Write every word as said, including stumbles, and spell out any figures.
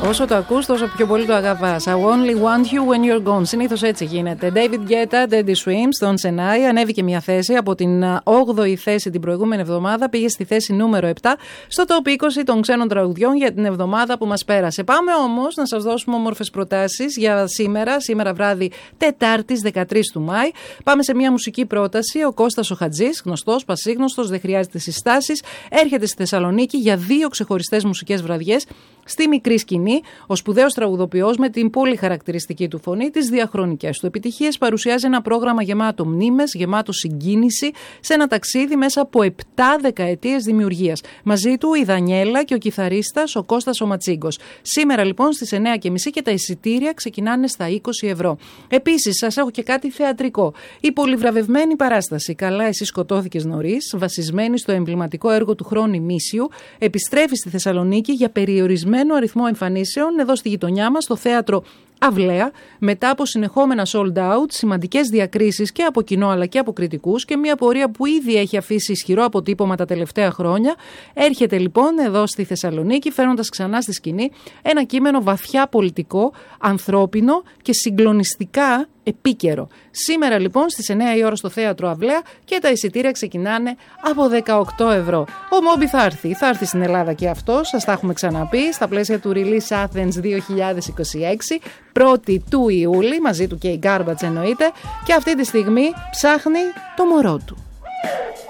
Όσο το ακούς, τόσο πιο πολύ το αγαπάς. I only want you when you're gone. Συνήθως έτσι γίνεται. David Guetta, Teddy Swims, Don Senai. Ανέβηκε μια θέση από την όγδοη θέση την προηγούμενη εβδομάδα. Πήγε στη θέση νούμερο επτά στο top είκοσι των ξένων τραγουδιών για την εβδομάδα που μας πέρασε. Πάμε όμως να σας δώσουμε όμορφες προτάσεις για σήμερα. Σήμερα βράδυ Τετάρτης δεκατρείς του Μάη. Πάμε σε μια μουσική πρόταση. Ο Κώστας ο Χατζής, γνωστός, πασίγνωστος, δεν χρειάζεται συστάσεις. Έρχεται στη Θεσσαλονίκη για δύο ξεχωριστές μουσικές βραδιές. Στη μικρή σκηνή, ο σπουδαίος τραγουδοποιός με την πολύ χαρακτηριστική του φωνή, τις διαχρονικές του επιτυχίες, παρουσιάζει ένα πρόγραμμα γεμάτο μνήμες, γεμάτο συγκίνηση, σε ένα ταξίδι μέσα από επτά δεκαετίες δημιουργίας. Μαζί του η Δανιέλα και ο κιθαρίστας ο Κώστας ο Ματσίγκος. Σήμερα λοιπόν στις εννιά και μισή και τα εισιτήρια ξεκινάνε στα είκοσι ευρώ. Επίσης, σας έχω και κάτι θεατρικό. Η πολυβραβευμένη παράσταση «Καλά, εσύ σκοτώθηκες νωρίς», βασισμένη στο εμβληματικό έργο του Χρόνη Μίσιου, επιστρέφει στη Θεσσαλονίκη για περιορισμένο αριθμό εμφανίσεων εδώ στη γειτονιά μας, στο θέατρο Αυλαία, μετά από συνεχόμενα sold out, σημαντικές διακρίσεις και από κοινό αλλά και από κριτικούς και μια πορεία που ήδη έχει αφήσει ισχυρό αποτύπωμα τα τελευταία χρόνια. Έρχεται λοιπόν εδώ στη Θεσσαλονίκη, φέρνοντας ξανά στη σκηνή ένα κείμενο βαθιά πολιτικό, ανθρώπινο και συγκλονιστικά επίκαιρο. Σήμερα λοιπόν στις εννιά η ώρα στο θέατρο Αυλαία και τα εισιτήρια ξεκινάνε από δεκαοκτώ ευρώ. Ο Μόμπι θα έρθει, θα έρθει στην Ελλάδα και αυτό, σας τα έχουμε ξαναπεί, στα πλαίσια του Release Athens δύο χιλιάδες είκοσι έξι, πρώτη του Ιούλη, μαζί του και η Garbage εννοείται, και αυτή τη στιγμή ψάχνει το μωρό του.